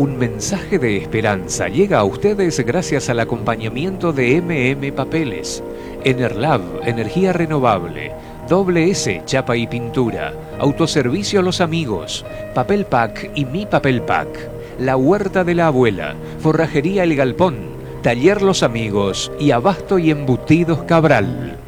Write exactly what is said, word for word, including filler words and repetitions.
Un mensaje de esperanza llega a ustedes gracias al acompañamiento de eme eme Papeles, Enerlab, energía renovable, Doble S, chapa y pintura, Autoservicio Los Amigos, Papel Pack y Mi Papel Pack, La Huerta de la Abuela, Forrajería El Galpón, Taller Los Amigos y Abasto y Embutidos Cabral.